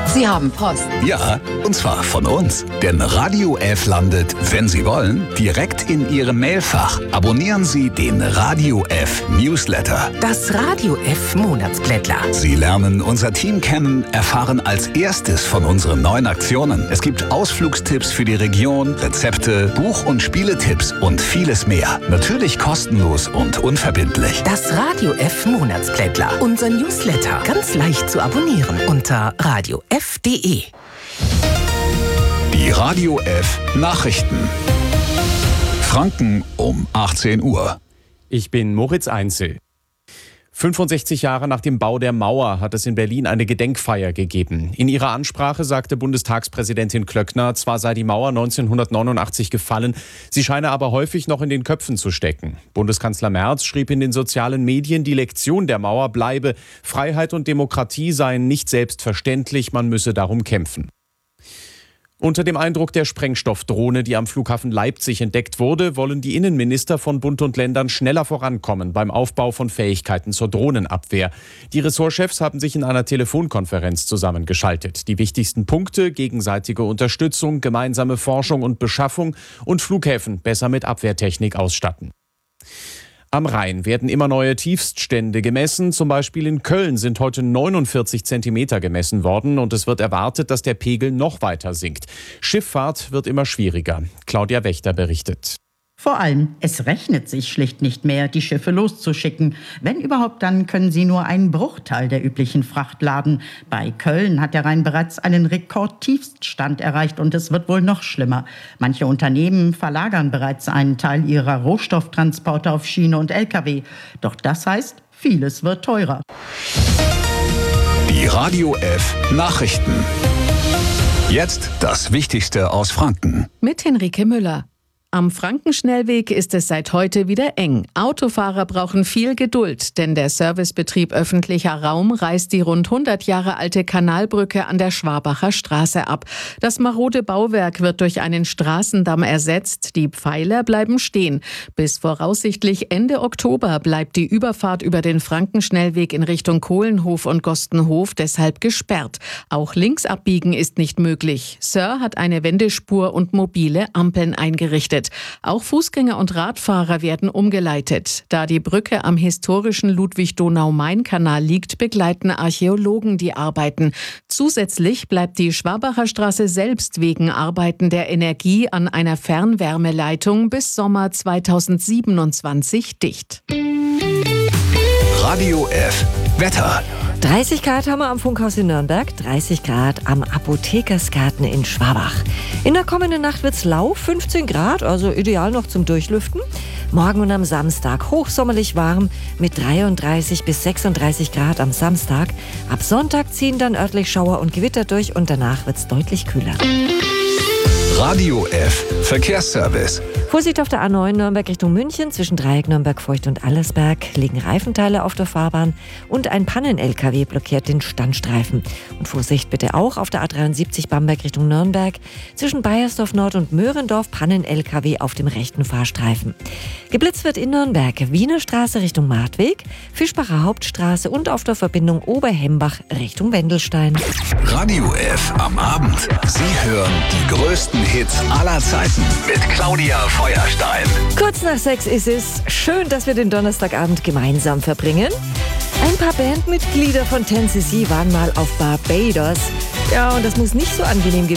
Sie haben Post. Ja, und zwar von uns. Denn Radio F landet, wenn Sie wollen, direkt in Ihrem Mailfach. Abonnieren Sie den Radio F Newsletter. Das Radio F Monatsblättler. Sie lernen unser Team kennen, erfahren als erstes von unseren neuen Aktionen. Es gibt Ausflugstipps für die Region, Rezepte, Buch- und Spieletipps und vieles mehr. Natürlich kostenlos und unverbindlich. Das Radio F Monatsblättler. Unser Newsletter. Ganz leicht zu abonnieren unter radiof.de. Die Radio F Nachrichten. Franken um 18 Uhr. Ich bin Moritz Einzel. 65 Jahre nach dem Bau der Mauer hat es in Berlin eine Gedenkfeier gegeben. In ihrer Ansprache sagte Bundestagspräsidentin Klöckner, zwar sei die Mauer 1989 gefallen, sie scheine aber häufig noch in den Köpfen zu stecken. Bundeskanzler Merz schrieb in den sozialen Medien, die Lektion der Mauer bleibe, Freiheit und Demokratie seien nicht selbstverständlich, man müsse darum kämpfen. Unter dem Eindruck der Sprengstoffdrohne, die am Flughafen Leipzig entdeckt wurde, wollen die Innenminister von Bund und Ländern schneller vorankommen beim Aufbau von Fähigkeiten zur Drohnenabwehr. Die Ressortchefs haben sich in einer Telefonkonferenz zusammengeschaltet. Die wichtigsten Punkte: gegenseitige Unterstützung, gemeinsame Forschung und Beschaffung und Flughäfen besser mit Abwehrtechnik ausstatten. Am Rhein werden immer neue Tiefststände gemessen. Zum Beispiel in Köln sind heute 49 Zentimeter gemessen worden und es wird erwartet, dass der Pegel noch weiter sinkt. Schifffahrt wird immer schwieriger. Claudia Wächter berichtet. Vor allem, es rechnet sich schlicht nicht mehr, die Schiffe loszuschicken. Wenn überhaupt, dann können sie nur einen Bruchteil der üblichen Fracht laden. Bei Köln hat der Rhein bereits einen Rekordtiefststand erreicht und es wird wohl noch schlimmer. Manche Unternehmen verlagern bereits einen Teil ihrer Rohstofftransporte auf Schiene und Lkw. Doch das heißt, vieles wird teurer. Die Radio F Nachrichten. Jetzt das Wichtigste aus Franken. Mit Henrike Müller. Am Frankenschnellweg ist es seit heute wieder eng. Autofahrer brauchen viel Geduld, denn der Servicebetrieb öffentlicher Raum reißt die rund 100 Jahre alte Kanalbrücke an der Schwabacher Straße ab. Das marode Bauwerk wird durch einen Straßendamm ersetzt. Die Pfeiler bleiben stehen. Bis voraussichtlich Ende Oktober bleibt die Überfahrt über den Frankenschnellweg in Richtung Kohlenhof und Gostenhof deshalb gesperrt. Auch links abbiegen ist nicht möglich. Sir hat eine Wendespur und mobile Ampeln eingerichtet. Auch Fußgänger und Radfahrer werden umgeleitet. Da die Brücke am historischen Ludwig-Donau-Main-Kanal liegt, begleiten Archäologen die Arbeiten. Zusätzlich bleibt die Schwabacher Straße selbst wegen Arbeiten der Energie an einer Fernwärmeleitung bis Sommer 2027 dicht. Radio F Wetter. 30 Grad haben wir am Funkhaus in Nürnberg, 30 Grad am Apothekersgarten in Schwabach. In der kommenden Nacht wird's lau, 15 Grad, also ideal noch zum Durchlüften. Morgen und am Samstag hochsommerlich warm mit 33 bis 36 Grad am Samstag. Ab Sonntag ziehen dann örtlich Schauer und Gewitter durch und danach wird's deutlich kühler. Radio F Verkehrsservice. Vorsicht auf der A9 Nürnberg Richtung München. Zwischen Dreieck, Nürnberg, Feucht und Allersberg liegen Reifenteile auf der Fahrbahn und ein Pannen-LKW blockiert den Standstreifen. Und Vorsicht bitte auch auf der A73 Bamberg Richtung Nürnberg. Zwischen Baiersdorf Nord und Möhrendorf Pannen-LKW auf dem rechten Fahrstreifen. Geblitzt wird in Nürnberg Wiener Straße Richtung Martweg, Fischbacher Hauptstraße und auf der Verbindung Oberhembach Richtung Wendelstein. Radio F am Abend. Sie hören die größten Hits aller Zeiten mit Claudia Feuerstein. Kurz nach 6 ist es. Schön, dass wir den Donnerstagabend gemeinsam verbringen. Ein paar Bandmitglieder von 10cc waren mal auf Barbados. Ja, und das muss nicht so angenehm gewesen